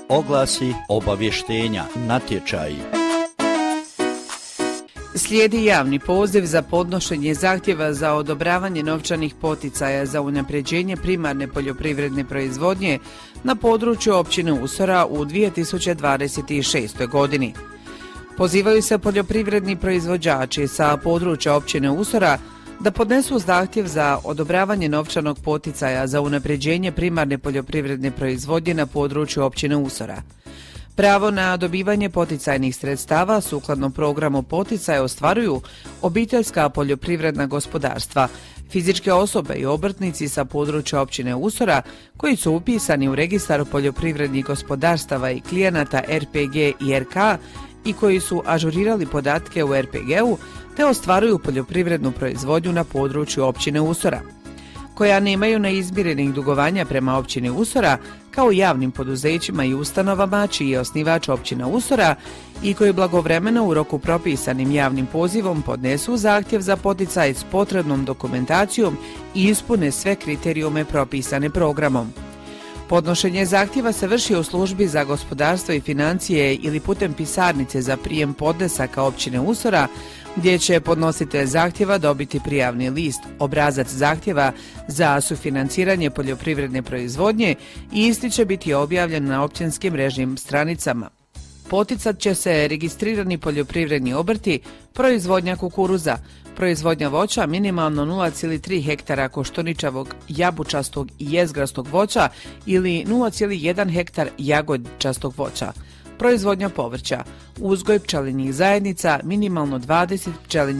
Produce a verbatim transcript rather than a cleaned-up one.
oglasi, obavještenja, natječaji. Slijedi javni poziv za podnošenje zahtjeva za odobravanje novčanih poticaja za unapređenje primarne poljoprivredne proizvodnje na području općine Usora u dvije tisuće dvadeset šestoj. godini. Pozivaju se poljoprivredni proizvođači sa područja općine Usora da podnesu zahtjev za odobravanje novčanog poticaja za unapređenje primarne poljoprivredne proizvodnje na području općine Usora. Pravo na dobivanje poticajnih sredstava sukladno programu poticaja ostvaruju obiteljska poljoprivredna gospodarstva, fizičke osobe i obrtnici sa područja općine Usora koji su upisani u registar poljoprivrednih gospodarstava i klijenata R P G i R K i koji su ažurirali podatke u R P G-u te ostvaruju poljoprivrednu proizvodnju na području općine Usora, koja nemaju neizmirenih dugovanja prema općini Usora kao javnim poduzećima i ustanovama čiji je osnivač općina Usora i koji blagovremeno u roku propisanim javnim pozivom podnesu zahtjev za poticaj s potrebnom dokumentacijom i ispune sve kriterijume propisane programom. Podnošenje zahtjeva se vrši u službi za gospodarstvo i financije ili putem pisarnice za prijem podnesaka općine Usora, gdje će podnositelj zahtjeva dobiti prijavni list, obrazac zahtjeva za sufinanciranje poljoprivredne proizvodnje i isti će biti objavljen na općinskim mrežnim stranicama. Poticat će se registrirani poljoprivredni obrti, proizvodnja kukuruza, proizvodnja voća minimalno nula zarez tri hektara koštuničavog, jabučastog i jezgrastog voća ili nula zarez jedan hektar jagodčastog voća, proizvodnja povrća, uzgoj pčelinjih zajednica minimalno dvadeset pčelinjih